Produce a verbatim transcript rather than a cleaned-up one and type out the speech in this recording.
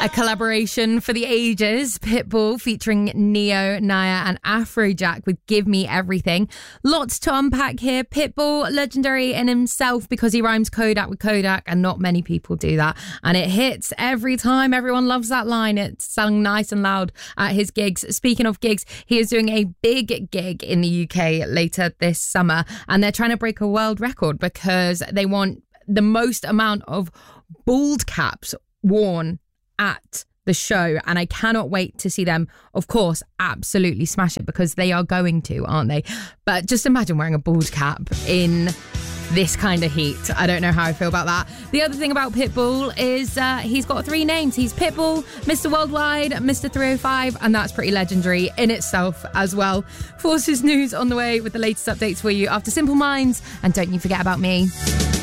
A collaboration for the ages. Pitbull featuring Neo, Naya and Afrojack with Give Me Everything. Lots to unpack here. Pitbull, legendary in himself because he rhymes Kodak with Kodak, and not many people do that. And it hits every time. Everyone loves that line. It's sung nice and loud at his gigs. Speaking of gigs, he is doing a big gig in the U K later this summer, and they're trying to break a world record because they want the most amount of bald caps worn at the show, and I cannot wait to see them, of course, absolutely smash it, because they are going to, aren't they? But just imagine wearing a bald cap in this kind of heat. I don't know how I feel about that. The other thing about Pitbull is uh, he's got three names. He's Pitbull, Mister Worldwide, Mister three oh five, and that's pretty legendary in itself as well. Forces News on the way with the latest updates for you after Simple Minds, and don't you forget about me.